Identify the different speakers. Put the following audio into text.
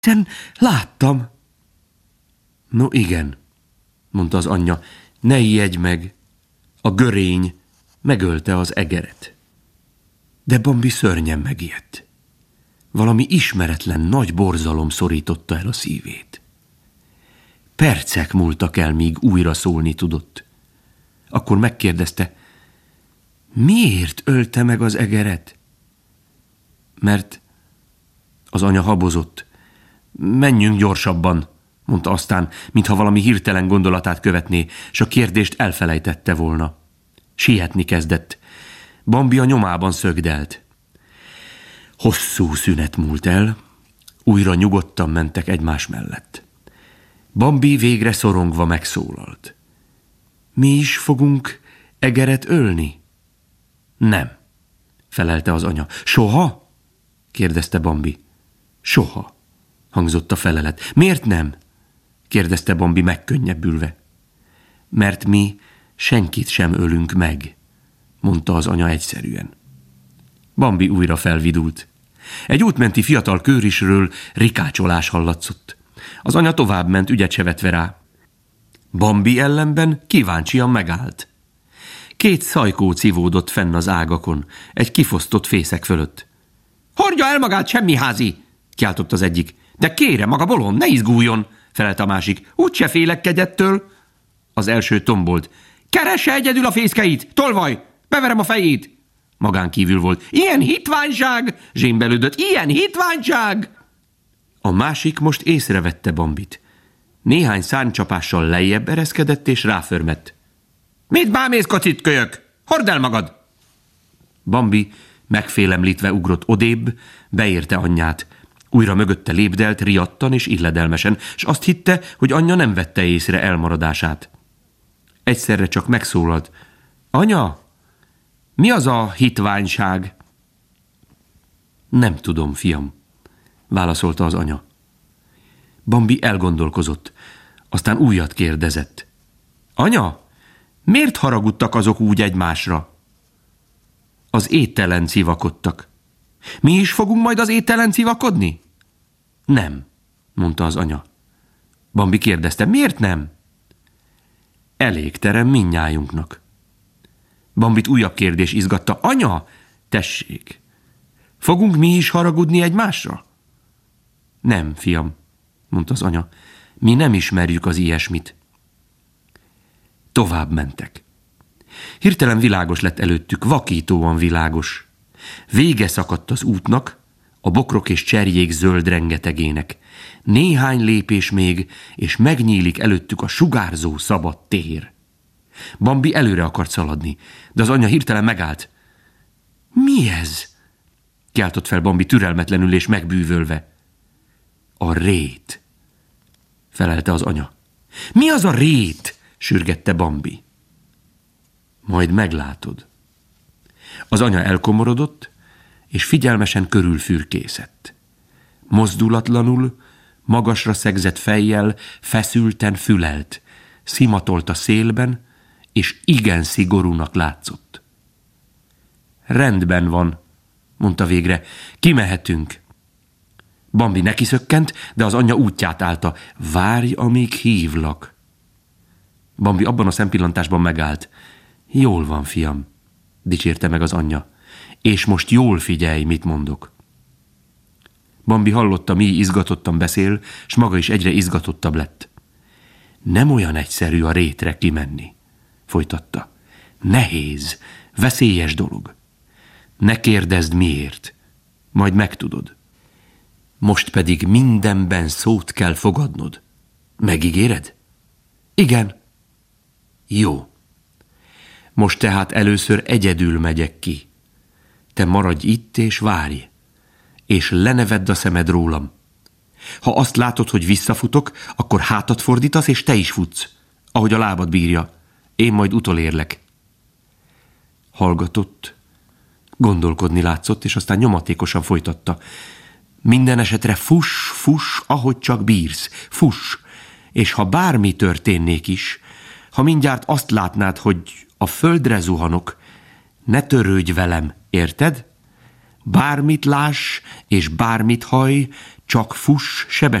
Speaker 1: Hiszen láttam. No igen, mondta az anyja, ne ijedj meg. A görény megölte az egeret. De Bambi szörnyen megijedt. Valami ismeretlen nagy borzalom szorította el a szívét. Percek múltak el, míg újra szólni tudott. Akkor megkérdezte, miért ölte meg az egeret? Mert az anya habozott. Menjünk gyorsabban, mondta aztán, mintha valami hirtelen gondolatát követné, s a kérdést elfelejtette volna. Sietni kezdett. Bambi a nyomában szögdelt. Hosszú szünet múlt el, újra nyugodtan mentek egymás mellett. Bambi végre szorongva megszólalt. Mi is fogunk egeret ölni? Nem, felelte az anya. Soha? kérdezte Bambi. Soha, hangzott a felelet. Miért nem? kérdezte Bambi megkönnyebbülve. Mert mi senkit sem ölünk meg, mondta az anya egyszerűen. Bambi újra felvidult. Egy útmenti fiatal kőrisről rikácsolás hallatszott. Az anya továbbment, ügyet se vetve rá. Bambi ellenben kíváncsian megállt. Két szajkó civódott fenn az ágakon, egy kifosztott fészek fölött. Hordja el magát, semmiházi! Kiáltott az egyik. De kérem, maga bolond, ne izguljon, felelt a másik. Úgyse félek kegyettől. Az első tombolt. Keresse egyedül a fészkeit, tolvaj, beverem a fejét. Magán kívül volt. Ilyen hitványság! Zsémbelődött. Ilyen hitványság! A másik most észrevette Bambit. Néhány szárnycsapással lejjebb ereszkedett és ráförmett. Mit bámész, kocit kölyök? Hord el magad! Bambi megfélemlítve ugrott odébb, beérte anyját. Újra mögötte lépdelt, riadtan és illedelmesen, s azt hitte, hogy anyja nem vette észre elmaradását. Egyszerre csak megszólalt. Anya, mi az a hitványság? Nem tudom, fiam, válaszolta az anya. Bambi elgondolkozott, aztán újat kérdezett. Anya, miért haragudtak azok úgy egymásra? Az ételen civakodtak. Mi is fogunk majd az ételen civakodni? Nem, mondta az anya. Bambi kérdezte, miért nem? Elég terem mindnyájunknak. Bambit újabb kérdés izgatta. Anya, tessék, fogunk mi is haragudni egymásra? Nem, fiam, mondta az anya, mi nem ismerjük az ilyesmit. Tovább mentek. Hirtelen világos lett előttük, vakítóan világos. Vége szakadt az útnak, a bokrok és cserjék zöld rengetegének. Néhány lépés még, és megnyílik előttük a sugárzó szabad tér. Bambi előre akart szaladni, de az anya hirtelen megállt. Mi ez? Kiáltott fel Bambi türelmetlenül és megbűvölve. A rét, felelte az anya. Mi az a rét? Sürgette Bambi. Majd meglátod. Az anya elkomorodott, és figyelmesen körülfürkészett. Mozdulatlanul, magasra szegzett fejjel, feszülten fülelt, szimatolt a szélben, és igen szigorúnak látszott. Rendben van, mondta végre, kimehetünk. Bambi nekiszökkent, de az anyja útját állta. Várj, amíg hívlak. Bambi abban a szempillantásban megállt. Jól van, fiam, dicsérte meg az anyja. És most jól figyelj, mit mondok. Bambi hallotta, mi izgatottan beszél, s maga is egyre izgatottabb lett. Nem olyan egyszerű a rétre kimenni, folytatta. Nehéz, veszélyes dolog. Ne kérdezd miért, majd megtudod. Most pedig mindenben szót kell fogadnod. Megígéred? Igen. Jó. Most tehát először egyedül megyek ki. Te maradj itt és várj, és lenevedd a szemed rólam. Ha azt látod, hogy visszafutok, akkor hátat fordítasz, és te is futsz, ahogy a lábad bírja. Én majd utolérlek. Hallgatott, gondolkodni látszott, és aztán nyomatékosan folytatta. Minden esetre fuss, ahogy csak bírsz. Fuss, és ha bármi történnék is, ha mindjárt azt látnád, hogy a földre zuhanok, ne törődj velem, érted? Bármit láss, és bármit hallj, csak fuss sebességesen.